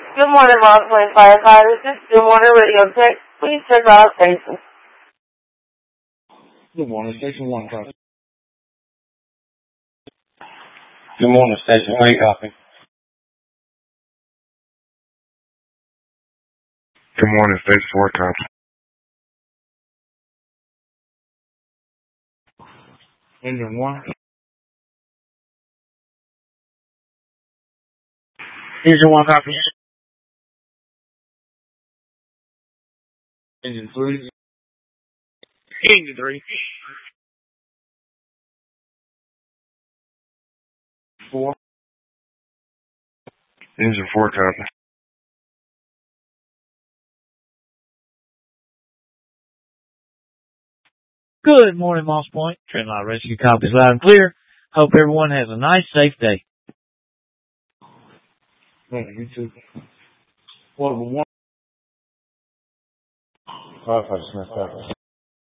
Good morning, Moss Point Firefighters. This is Stillwater Radio Tech. Please check out station. Good morning, Station 1 copy. Good morning, Station 1 copy. Good morning, Station 4 copy. Engine 1. Engine 1 copy. Engine 3. Engine 3. 4. Engine 4 copy. Good morning, Moss Point. Trendline Rescue copies loud and clear. Hope everyone has a nice, safe day. You too. Portable 1. Firefighter Smith copy.